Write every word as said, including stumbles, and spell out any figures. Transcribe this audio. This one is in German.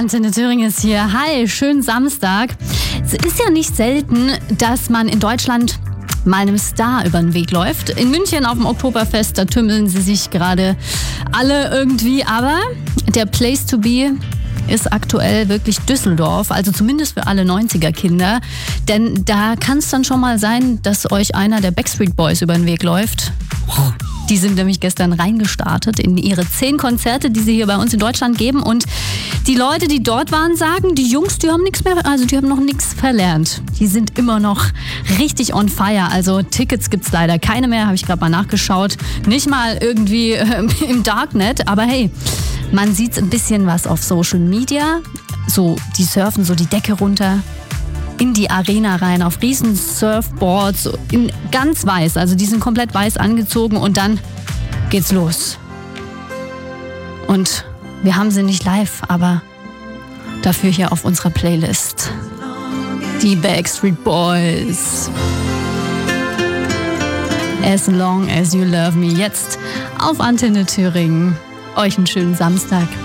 Antenne Thüringen ist hier. Hi, schönen Samstag. Es ist ja nicht selten, dass man in Deutschland mal einem Star über den Weg läuft. In München auf dem Oktoberfest, da tümmeln sie sich gerade alle irgendwie. Aber der Place to be ist aktuell wirklich Düsseldorf, also zumindest für alle neunziger-Kinder. Denn da kann es dann schon mal sein, dass euch einer der Backstreet Boys über den Weg läuft. Die sind nämlich gestern reingestartet in ihre zehn Konzerte, die sie hier bei uns in Deutschland geben. Und die Leute, die dort waren, sagen, die Jungs, die haben nichts mehr, also die haben noch nichts verlernt. Die sind immer noch richtig on fire. Also Tickets gibt's leider keine mehr, habe ich gerade mal nachgeschaut. Nicht mal irgendwie äh, im Darknet, aber hey, man sieht ein bisschen was auf Social Media. So, die surfen so die Decke runter in die Arena rein, auf riesen Surfboards, in ganz weiß. Also die sind komplett weiß angezogen und dann geht's los. Und wir haben sie nicht live, aber dafür hier auf unserer Playlist. Die Backstreet Boys. As long as you love me. Jetzt auf Antenne Thüringen. Euch einen schönen Samstag.